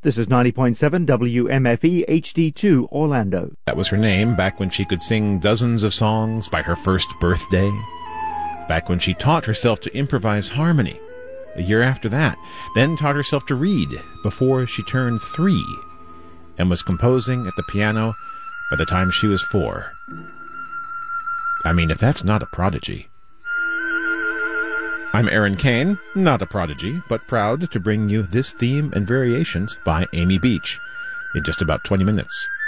This is 90.7 WMFE HD2 Orlando. That was her name back when she could sing dozens of songs by her first birthday. Back when she taught herself to improvise harmony. A year after that, then taught herself to read before she turned 3, and was composing at the piano by the time she was 4. I mean, if that's not a prodigy. I'm Aaron Kane, not a prodigy, but proud to bring you this theme and variations by Amy Beach in just about 20 minutes.